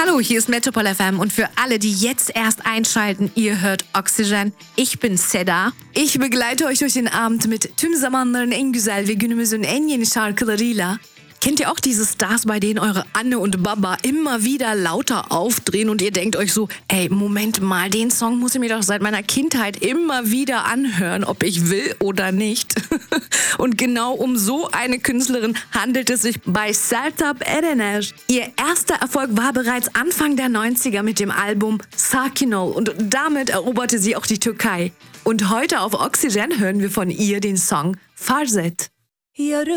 Hallo, hier ist Metropol FM und für alle, die jetzt erst einschalten, ihr hört Oxygen. Ich bin Seda. Ich begleite euch durch den Abend mit tüm zamanların en güzel ve günümüzün en yeni şarkılarıyla. Kennt ihr auch diese Stars, bei denen eure Anne und Baba immer wieder lauter aufdrehen und ihr denkt euch so, ey, Moment mal, den Song muss ich mir doch seit meiner Kindheit immer wieder anhören, ob ich will oder nicht. Und genau um so eine Künstlerin handelt es sich bei Sertab Erener. Ihr erster Erfolg war bereits Anfang der 90er mit dem Album Sakin Ol und damit eroberte sie auch die Türkei. Und heute auf Oxygen hören wir von ihr den Song Farzet.